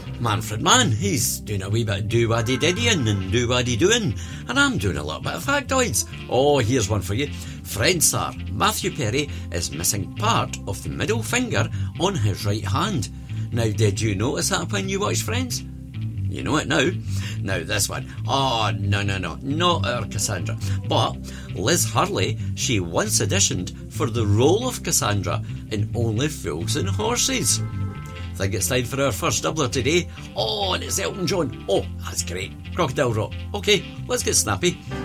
Manfred Mann, he's doing a wee bit of do-waddy-diddying and do-waddy-doing, and I'm doing a little bit of factoids. Oh, here's one for you. Friend sir, Matthew Perry is missing part of the middle finger on his right hand. Now, did you notice that when you watched Friends? You know it now. Now this one. Oh, no, not our Cassandra. But Liz Hurley, she once auditioned for the role of Cassandra in Only Fools and Horses. Think it's time for our first doubler today. Oh, and it's Elton John. Oh, that's great. Crocodile Rock. Okay, let's get snappy.